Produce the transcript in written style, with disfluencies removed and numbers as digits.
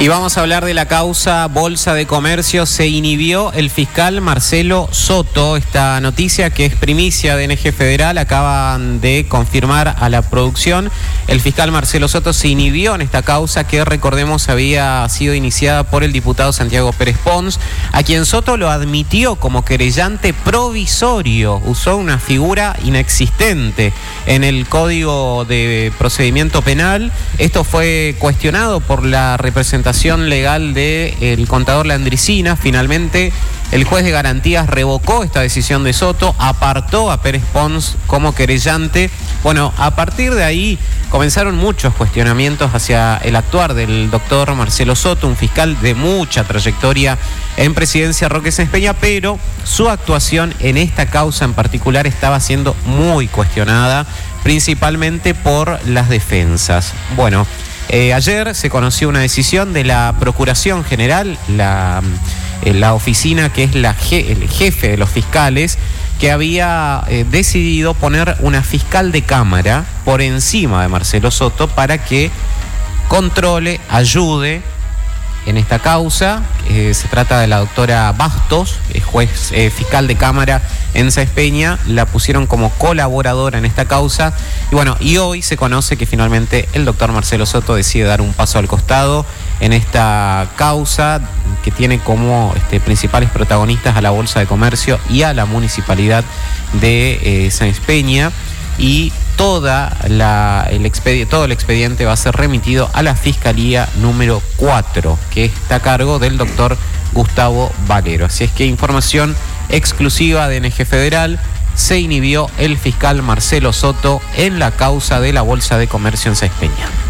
Y vamos a hablar de la causa Bolsa de Comercio. Se inhibió el fiscal Marcelo Soto. Esta noticia, que es primicia de NG Federal, acaban de confirmar a la producción. El fiscal Marcelo Soto se inhibió en esta causa que, recordemos, había sido iniciada por el diputado Santiago Pérez Pons, a quien Soto lo admitió como querellante provisorio. Usó una figura inexistente en el Código de Procedimiento Penal. Esto fue cuestionado por la representación legal del contador Landricina. Finalmente, el juez de garantías revocó esta decisión de Soto, apartó a Pérez Pons como querellante. Bueno, a partir de ahí comenzaron muchos cuestionamientos hacia el actuar del doctor Marcelo Soto, un fiscal de mucha trayectoria en Presidencia Roque Sáenz Peña, pero su actuación en esta causa en particular estaba siendo muy cuestionada, principalmente por las defensas. Bueno, ayer se conoció una decisión de la Procuración General, la oficina que es el jefe de los fiscales, que había decidido poner una fiscal de cámara por encima de Marcelo Soto para que controle, ayude en esta causa. Se trata de la doctora Bastos, fiscal de cámara en Sáenz Peña. La pusieron como colaboradora en esta causa. Y bueno, y hoy se conoce que finalmente el doctor Marcelo Soto decide dar un paso al costado en esta causa, que tiene como principales protagonistas a la Bolsa de Comercio y a la Municipalidad de Sáenz Peña. Y todo el expediente va a ser remitido a la Fiscalía número 4, que está a cargo del doctor Gustavo Valero. Así es que información exclusiva de NG Federal: se inhibió el fiscal Marcelo Soto en la causa de la Bolsa de Comercio en Sáenz Peña.